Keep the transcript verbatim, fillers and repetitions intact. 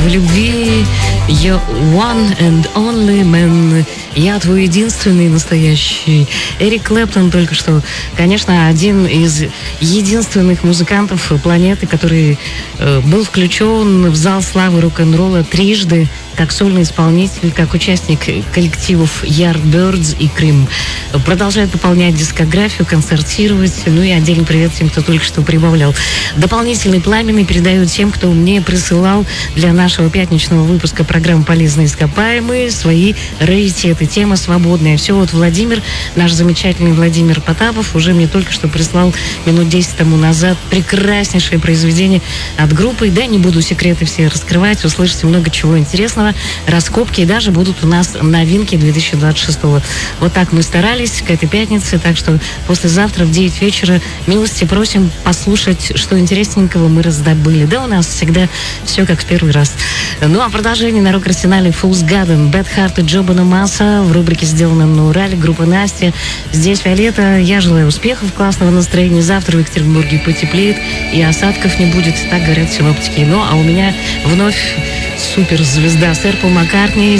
любви. You're one and only man. Я твой единственный настоящий. Эрик Клэптон только что, конечно, один из единственных музыкантов планеты, который э, был включен в зал славы рок-н-ролла трижды, как сольный исполнитель, как участник коллективов Yardbirds и Cream. Продолжает пополнять дискографию, концертировать. Ну и отдельный привет тем, кто только что прибавлял. Дополнительный пламенный передаю тем, кто мне присылал для нашего пятничного выпуска программы «Полезные ископаемые» свои раритеты. Тема свободная. Все, вот Владимир, наш замечательный Владимир Потапов, уже мне только что прислал минут десять тому назад прекраснейшее произведение от группы. Да, не буду секреты все раскрывать, услышите много чего интересного. Раскопки, и даже будут у нас новинки две тысячи двадцать шестого. Вот так мы старались к этой пятнице, так что послезавтра в девять вечера милости просим послушать, что интересненького мы раздобыли. Да, у нас всегда все как в первый раз. Ну, а продолжение на рок-арсенале Fool's Garden, Bad Heart и Джо Бонамасса в рубрике «Сделано на Урале», группа Настя. Здесь Виолетта. Я желаю успехов, классного настроения. Завтра в Екатеринбурге потеплеет и осадков не будет. Так говорят синоптики. Ну, а у меня вновь суперзвезда сэр Пол Маккартни.